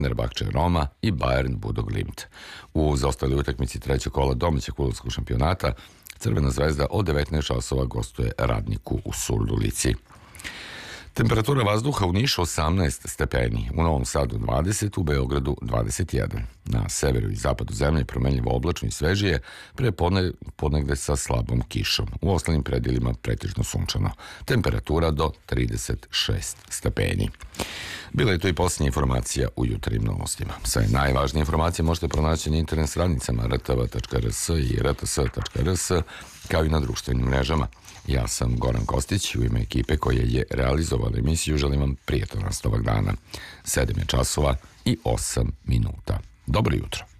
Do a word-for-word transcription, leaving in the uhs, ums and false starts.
Fenerbahče Roma i Bayern Bodo Glimt. U zaostaloj utakmici trećeg kola domaćeg fudbalskog šampionata Crvena zvezda od devetnaest časova gostuje Radniku u Surdulici. Temperatura vazduha u Nišu osamnaest stepeni, u Novom Sadu dvadeset, u Beogradu dvadeset jedan. Na severu i zapadu zemlje promenljivo oblačno i svežije, pre podne, podnegde sa slabom kišom. U ostalim predjelima pretežno sunčano. Temperatura do trideset šest stepeni. Bila je to i posljednja informacija u jutarnjim novostima. Sve najvažnije informacije možete pronaći na internet stranicama r t v tačka r s i r t s tačka r s, kao i na društvenim mrežama. Ja sam Goran Kostić, u ime ekipe koja je realizovala emisiju želim vam prijatan nastavak dana. sedam je časova i osam minuta. Dobro jutro.